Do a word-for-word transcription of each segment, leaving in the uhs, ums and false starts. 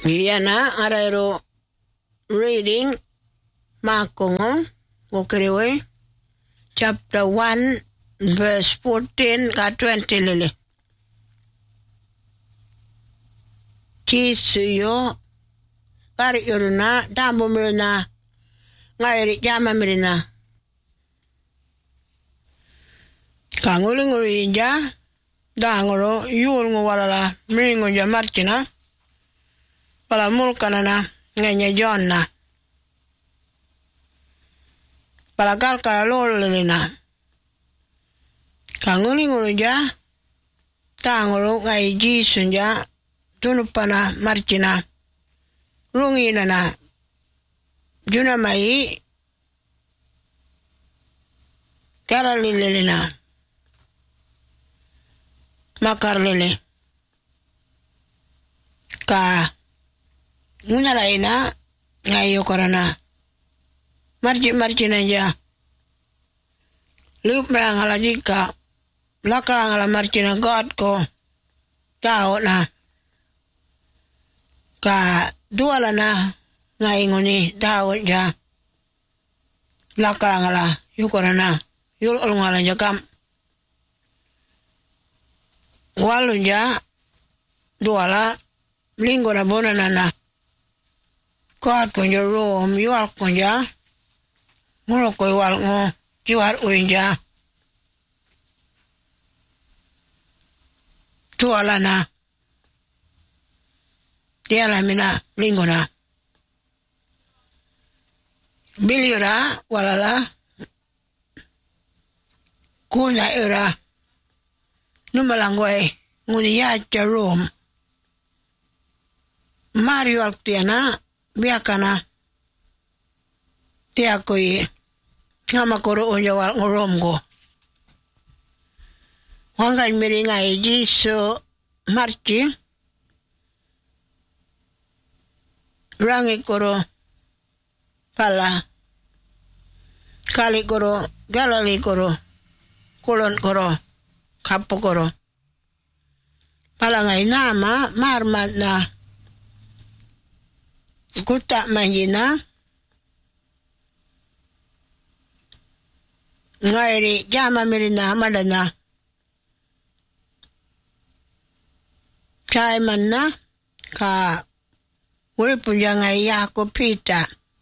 Iyana arairo reading makongo wokerewe chapter one verse fourteen ka twenty lele. Chisuyo kari yoruna dambo mirina ngari jama mirina. Kangulinguri inja dangoro yulngo walala miringo ja martina pala mulkanana ngenya jonna pala kalkala lolelina kangulinguri ja dangoro ngai jisunja tunupana martina runginana juna mai karalilelina makarlele ka ngunalaina ngayo korana marji marji nanja lup merangala jika lakangala marji na god ko tao na ka duala na ngai ngoni tao ja lakangala yukorana yul olngala jakam walunja duala lingo na bona nana kot konja rom yual konja ngoro koi wal ngo jiwar uinja duala na diala mina lingo na biliora walala kuna era numalangway ngunia jarum Mario Altiana biakana tiakoi ngama koro onjawal ngoromgo wangan miringa jiso marchi rangi koro pala kali koro galali koro kolon koro kapokoro palangai nama marmat na kuta manjina ngairi jama mirina madana chai manna ka uripunjangai yako pita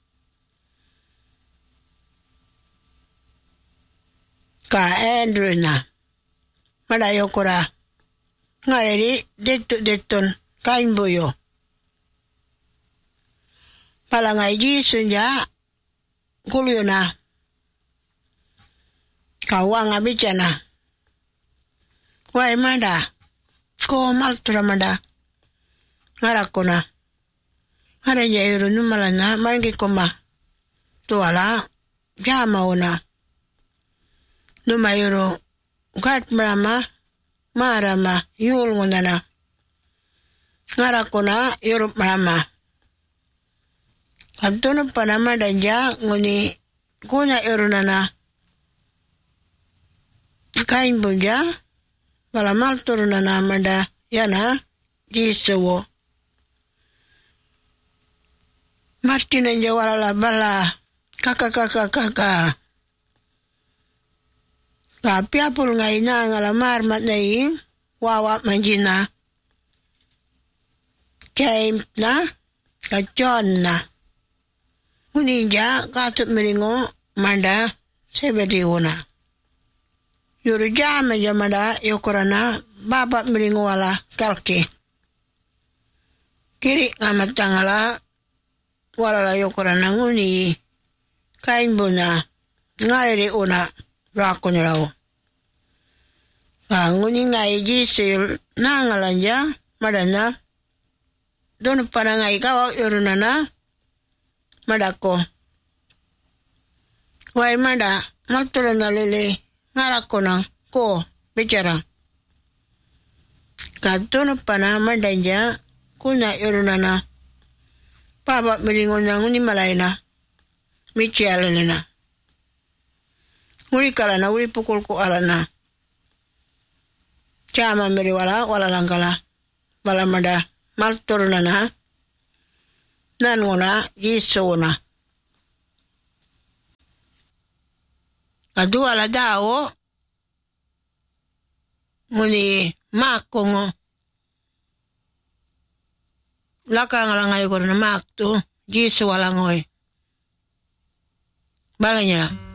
ka Andrew madayokora ngairi detto detton kaimboyo palangai jisunja kuluyona kawanga bichana wai manda ko maltra manda ngarakona ngaraja iru numalana mangi koma tuala jama ona numayuro gat mrama marama yul ngunana ngarakona yurup mrama abdono panama danja nguni kuna irunana kain bunja balamal turunana manda yana jisewo martina jawala bala kaka kaka kaka tapi apul ngai na ngalamar matnai wawa manjina James na kajon na uninja katut miringo manda sebediona yuruja meja manda yokorana baba miringo wala kalke kiri ngamatangala wala yokorana nguni kaimbuna ngaire ona rakonyrao nguni ngai jisil nangalanja madana don panangai kawa yorunana madako wai mada malturana lele ngarakona ko bicara katono pana madanja kuna yorunana papa miringona nguni malaina michialena nguni kalana uri pukul ko alana chama meri wala wala langkala bala mada malturana nan ngona Yesu na. Adua la dao muni makongo laka ngalangai ko na makto Yesu walangoy balanya